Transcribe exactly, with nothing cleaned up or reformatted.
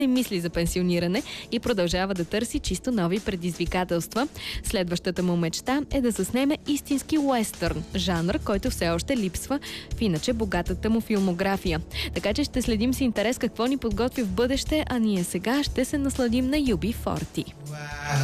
не мисли за пенсиониране и продължава да търси чисто нови предизвикателства. Следващата му мечта е да заснеме истински уестърн, жанр, който все още липсва в иначе богатата му филмография. Така че ще следим с интерес какво ни подготви в бъдеще, а ние сега ще се насладим на Ю Би форти.